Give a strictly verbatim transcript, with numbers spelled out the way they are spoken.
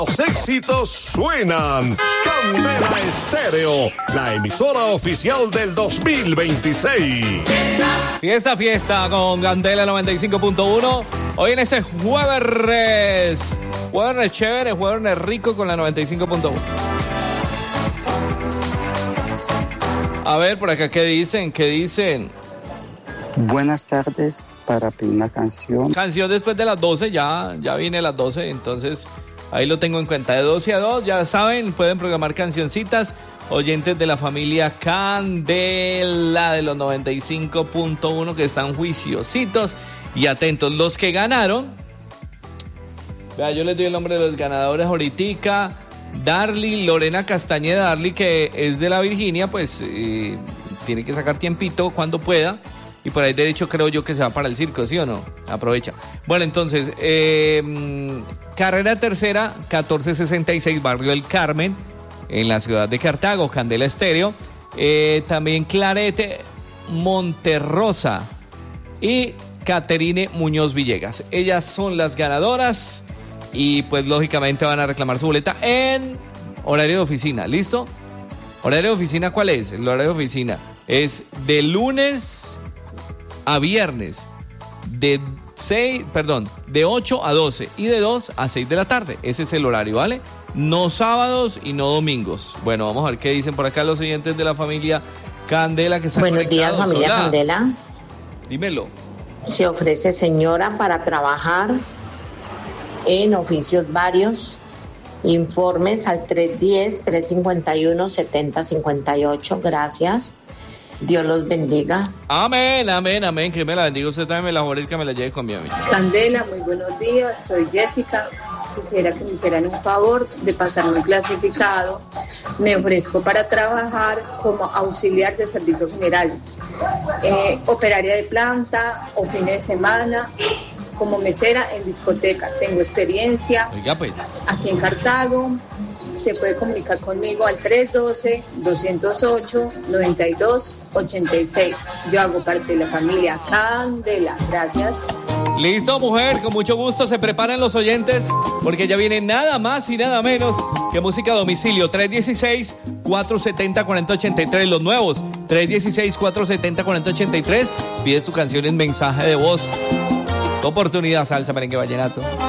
Los éxitos suenan. Candela Estéreo, la emisora oficial del dos mil veintiséis. Fiesta, fiesta con Candela noventa y cinco punto uno. Hoy en este jueves, jueves chévere, jueves rico con la noventa y cinco punto uno. A ver, por acá, ¿qué dicen? ¿Qué dicen? Buenas tardes, para pedir una canción. Canción después de las doce, ya, ya viene las doce, entonces ahí lo tengo en cuenta. De doce a dos, ya saben, pueden programar cancioncitas. Oyentes de la familia Candela de los noventa y cinco punto uno que están juiciositos y atentos. Los que ganaron, vea, yo les doy el nombre de los ganadores ahorita. Darly, Lorena Castañeda. Darly, que es de la Virginia, pues eh, tiene que sacar tiempito cuando pueda. Y por ahí derecho creo yo que se va para el circo, ¿sí o no? Aprovecha. Bueno, entonces, eh, carrera tercera, catorce sesenta y seis, Barrio El Carmen, en la ciudad de Cartago, Candela Estéreo. Eh, también Clarete Monterrosa y Caterine Muñoz Villegas. Ellas son las ganadoras y pues lógicamente van a reclamar su boleta en horario de oficina. ¿Listo? ¿Horario de oficina cuál es? El horario de oficina es de lunes a viernes, de seis, perdón, de ocho a doce y de dos a seis de la tarde. Ese es el horario, ¿vale? No sábados y no domingos. Bueno, vamos a ver qué dicen por acá los oyentes de la familia Candela que están Buenos días, familia Hola. Candela. Dímelo. Se ofrece señora para trabajar en oficios varios. Informes al tres diez, tres cincuenta y uno, setenta cincuenta y ocho. Gracias. Dios los bendiga. Amén, amén, amén. Que me la bendiga. Usted también me la favorezca, me la lleve con mi amigo. Candela, muy buenos días. Soy Jessica. Quisiera que me hicieran un favor de pasarme un clasificado. Me ofrezco para trabajar como auxiliar de servicios generales, eh, operaria de planta o fines de semana, como mesera en discoteca. Tengo experiencia. Oiga, pues. Aquí en Cartago. Se puede comunicar conmigo al tres uno dos, dos cero ocho, nueve dos ocho seis. Yo hago parte de la familia Candela. Gracias. Listo, mujer, con mucho gusto. Se preparan los oyentes porque ya viene nada más y nada menos que música a domicilio. tres uno seis, cuatro siete cero, cuatro cero ocho tres. Los nuevos. tres uno seis, cuatro siete cero, cuatro cero ocho tres. Pide su canción en mensaje de voz. Oportunidad, salsa, merengue, vallenato.